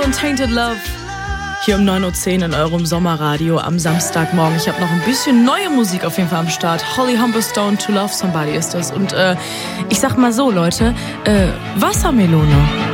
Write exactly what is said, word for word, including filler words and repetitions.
Untainted Love. Hier um neun Uhr zehn in eurem Sommerradio am Samstagmorgen. Ich habe noch ein bisschen neue Musik auf jeden Fall am Start. Holly Humberstone, To Love Somebody ist das. Und äh, ich sag mal so, Leute, äh, Wassermelone.